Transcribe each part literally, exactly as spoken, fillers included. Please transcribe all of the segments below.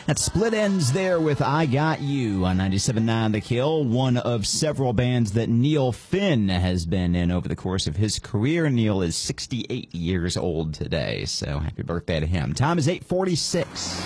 That Split Ends there with I Got You on ninety-seven point nine The Kill, one of several bands that Neil Finn has been in over the course of his career. Neil is sixty-eight years old today, so happy birthday to him. Time is eight forty-six.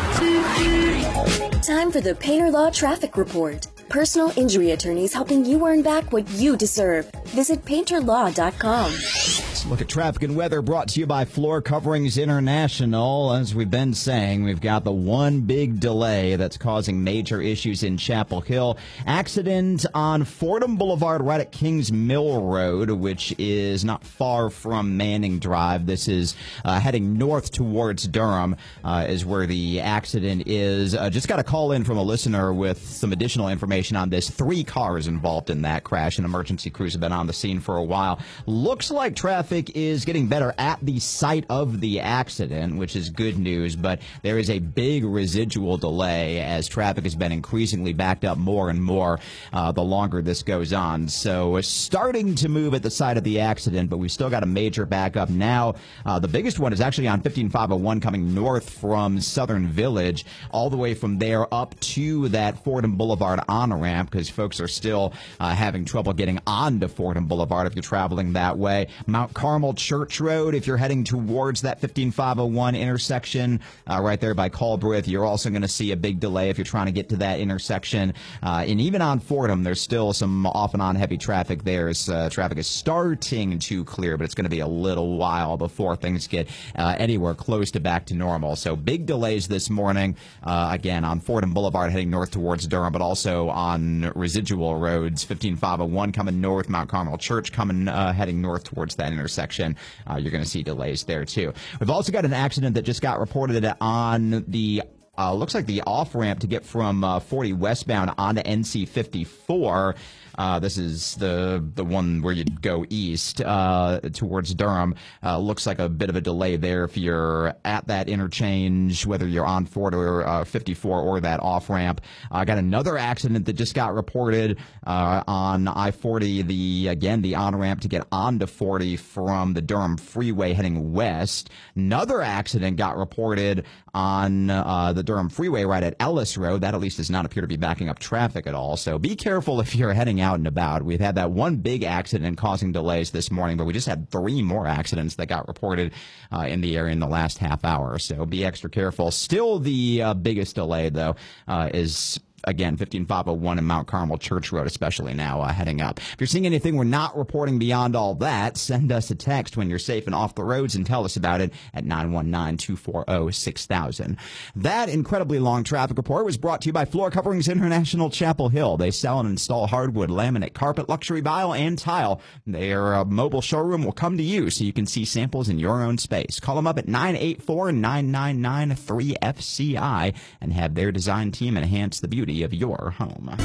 Time for the Painter Law Traffic Report. Personal injury attorneys helping you earn back what you deserve. Visit painter law dot com. Let's look at traffic and weather, brought to you by Floor Coverings International. As we've been saying, we've got the one big delay that's causing major issues in Chapel Hill. Accident on Fordham Boulevard right at Kings Mill Road, which is not far from Manning Drive. This is uh, heading north towards Durham uh, is where the accident is. Uh, just got a call in from a listener with some additional information on this. Three cars involved in that crash, and emergency crews have been on the scene for a while. Looks like traffic is getting better at the site of the accident, which is good news, but there is a big residual delay as traffic has been increasingly backed up more and more uh, the longer this goes on. So it's starting to move at the site of the accident, but we've still got a major backup now. Uh, the biggest one is actually on fifteen five oh one coming north from Southern Village, all the way from there up to that Fordham Boulevard on-ramp, because folks are still uh, having trouble getting onto Fordham Boulevard if you're traveling that way. Mount Carmel Church Road, if you're heading towards that fifteen five oh one intersection uh, right there by Culbreth, you're also going to see a big delay if you're trying to get to that intersection. Uh, and even on Fordham, there's still some off and on heavy traffic there. As, uh, traffic is starting to clear, but it's going to be a little while before things get uh, anywhere close to back to normal. So big delays this morning, uh, again, on Fordham Boulevard heading north towards Durham, but also on residual roads, fifteen five oh one coming north, Mount Carmel Church coming uh, heading north towards that intersection. Uh, you're going to see delays there, too. We've also got an accident that just got reported on the uh, looks like the off-ramp to get from uh, forty westbound onto N C fifty-four. Uh, this is the the one where you go east uh, towards Durham. Uh, looks like a bit of a delay there if you're at that interchange, whether you're on Ford or uh, fifty-four or that off ramp. I uh, got another accident that just got reported uh, on I forty. The again the on ramp to get onto forty from the Durham Freeway heading west. Another accident got reported on uh, the Durham Freeway right at Ellis Road. That at least does not appear to be backing up traffic at all. So be careful if you're heading out and about. We've had that one big accident causing delays this morning, but we just had three more accidents that got reported uh, in the area in the last half hour. So be extra careful. Still the uh, biggest delay, though, uh, is again, fifteen five oh one and Mount Carmel Church Road, especially now uh, heading up. If you're seeing anything we're not reporting beyond all that, send us a text when you're safe and off the roads and tell us about it at nine one nine, two four zero, six thousand. That incredibly long traffic report was brought to you by Floor Coverings International Chapel Hill. They sell and install hardwood, laminate, carpet, luxury vinyl, and tile. Their uh, mobile showroom will come to you so you can see samples in your own space. Call them up at nine eight four, nine nine nine, three F C I and have their design team enhance the beauty of your home.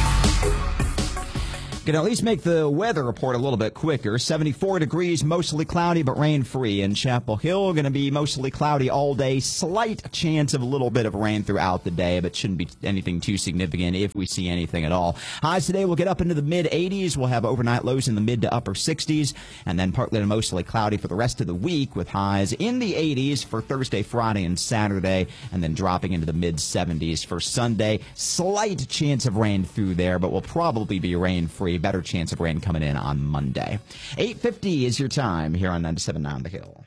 Can at least make the weather report a little bit quicker. seventy-four degrees, mostly cloudy, but rain-free in Chapel Hill. Going to be mostly cloudy all day. Slight chance of a little bit of rain throughout the day, but shouldn't be anything too significant if we see anything at all. Highs today will get up into the mid eighties. We'll have overnight lows in the mid to upper sixties, and then partly to mostly cloudy for the rest of the week with highs in the eighties for Thursday, Friday, and Saturday, and then dropping into the mid seventies for Sunday. Slight chance of rain through there, but will probably be rain-free. Better chance of rain coming in on Monday. eight fifty is your time here on ninety-seven point nine The Hill.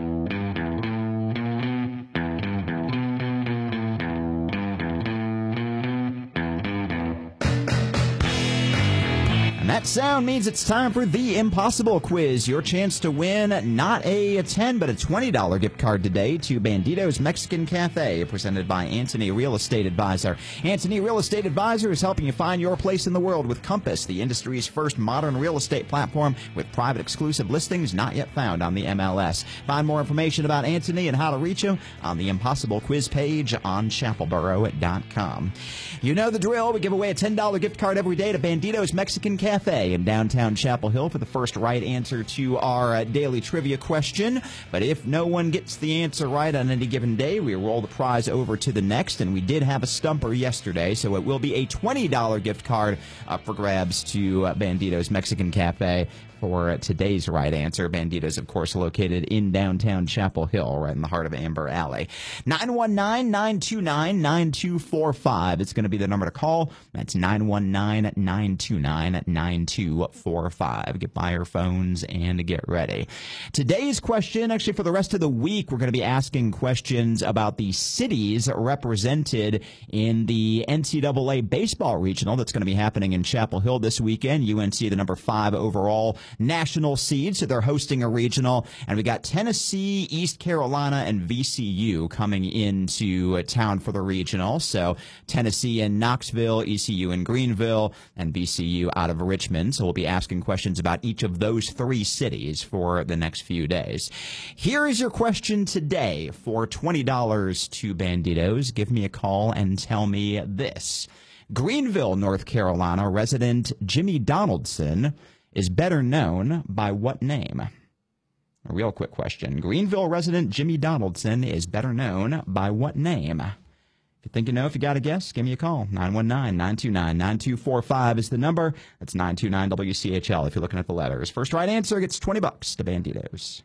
And that sound means it's time for the Impossible Quiz. Your chance to win not a ten, but a twenty dollar gift card today to Bandito's Mexican Cafe, presented by Anthony Real Estate Advisor. Anthony Real Estate Advisor is helping you find your place in the world with Compass, the industry's first modern real estate platform with private exclusive listings not yet found on the M L S. Find more information about Anthony and how to reach him on the Impossible Quiz page on chapelboro dot com. You know the drill. We give away a ten dollar gift card every day to Bandito's Mexican Cafe in downtown Chapel Hill for the first right answer to our uh, daily trivia question. But if no one gets the answer right on any given day, we roll the prize over to the next. And we did have a stumper yesterday, so it will be a twenty dollar gift card up for grabs to uh, Bandito's Mexican Cafe for today's right answer. Banditos, of course, located in downtown Chapel Hill, right in the heart of Amber Alley. nine one nine, nine two nine, nine two four five. It's going to be the number to call. That's nine one nine, nine two nine, nine two four five. Get by your phones and get ready. Today's question, actually for the rest of the week, we're going to be asking questions about the cities represented in the N C double A baseball regional that's going to be happening in Chapel Hill this weekend. U N C, the number five overall national seed, so they're hosting a regional. And we got Tennessee, East Carolina, and V C U coming into town for the regional. So Tennessee in Knoxville, E C U in Greenville, and V C U out of Richmond. So we'll be asking questions about each of those three cities for the next few days. Here is your question today for twenty dollars to Banditos. Give me a call and tell me this. Greenville, North Carolina resident Jimmy Donaldson is better known by what name? A real quick question. Greenville resident Jimmy Donaldson is better known by what name? If you think you know, if you got a guess, give me a call. nine one nine, nine two nine, nine two four five is the number. That's nine two nine W C H L if you're looking at the letters. First right answer gets twenty bucks to Banditos.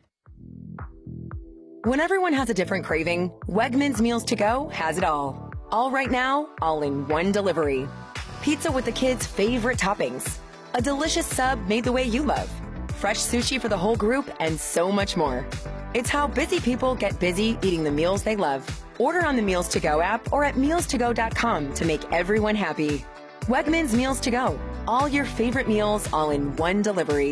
When everyone has a different craving, Wegmans Meals to Go has it all. All right now, all in one delivery. Pizza with the kids' favorite toppings. A delicious sub made the way you love. Fresh sushi for the whole group, and so much more. It's how busy people get busy eating the meals they love. Order on the Meals to Go app or at meals to go dot com to make everyone happy. Wegmans Meals to Go. All your favorite meals all in one delivery.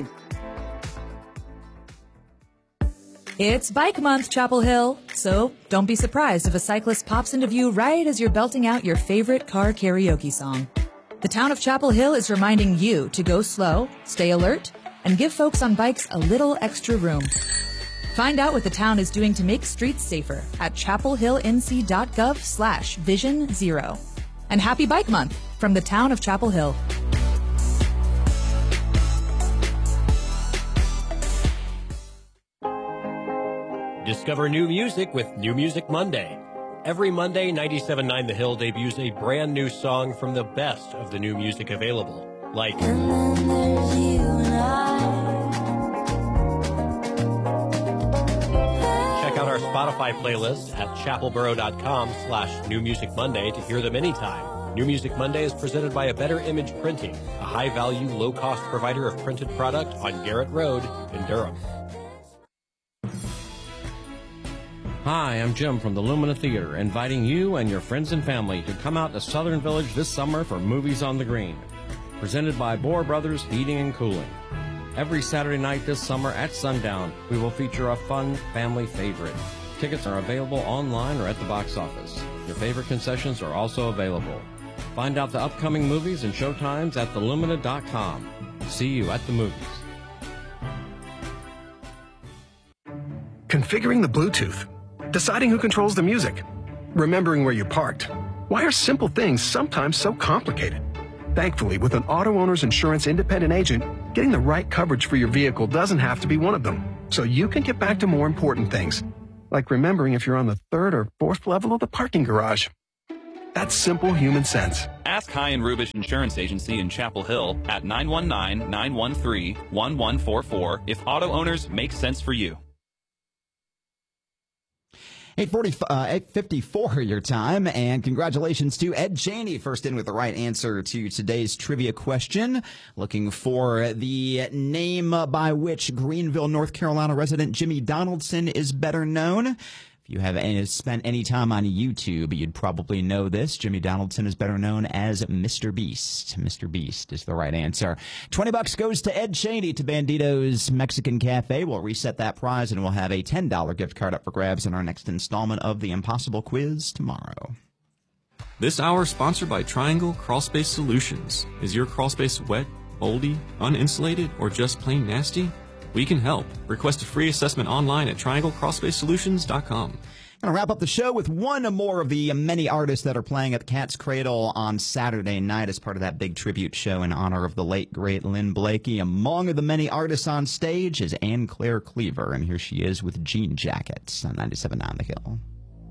It's Bike Month, Chapel Hill, so don't be surprised if a cyclist pops into view right as you're belting out your favorite car karaoke song. The town of Chapel Hill is reminding you to go slow, stay alert, and give folks on bikes a little extra room. Find out what the town is doing to make streets safer at chapelhillnc.gov slash vision zero. And happy Bike Month from the town of Chapel Hill. Discover new music with New Music Monday. Every Monday, ninety-seven point nine The Hill debuts a brand new song from the best of the new music available, like And then there's you and I. Check out our Spotify playlist at chapelboro.com slash New Music Monday to hear them anytime. New Music Monday is presented by A Better Image Printing, a high-value, low-cost provider of printed product on Garrett Road in Durham. Hi, I'm Jim from the Lumina Theater, inviting you and your friends and family to come out to Southern Village this summer for Movies on the Green, presented by Bohr Brothers Heating and Cooling. Every Saturday night this summer at sundown, we will feature a fun family favorite. Tickets are available online or at the box office. Your favorite concessions are also available. Find out the upcoming movies and showtimes at the lumina dot com. See you at the movies. Configuring the Bluetooth. Deciding who controls the music. Remembering where you parked. Why are simple things sometimes so complicated? Thankfully, with an auto owner's insurance independent agent, getting the right coverage for your vehicle doesn't have to be one of them. So you can get back to more important things, like remembering if you're on the third or fourth level of the parking garage. That's simple human sense. Ask High and Rubish Insurance Agency in Chapel Hill at nine one nine, nine one three, one one four four if auto owners make sense for you. eight forty, uh, eight fifty-four your time, and congratulations to Ed Cheney, first in with the right answer to today's trivia question. Looking for the name by which Greenville, North Carolina resident Jimmy Donaldson is better known. If you have any, spent any time on YouTube, you'd probably know this. Jimmy Donaldson is better known as Mister Beast. Mister Beast is the right answer. twenty bucks goes to Ed Cheney to Bandito's Mexican Cafe. We'll reset that prize, and we'll have a ten dollar gift card up for grabs in our next installment of the Impossible Quiz tomorrow. This hour is sponsored by Triangle Crawlspace Solutions. Is your crawlspace wet, moldy, uninsulated, or just plain nasty? We can help. Request a free assessment online at triangle crawlspace solutions dot com. Going to wrap up the show with one more of the many artists that are playing at the Cat's Cradle on Saturday night as part of that big tribute show in honor of the late, great Lynn Blakey. Among the many artists on stage is Anne Claire Cleaver, and here she is with Jean Jackets on ninety-seven point nine The Hill.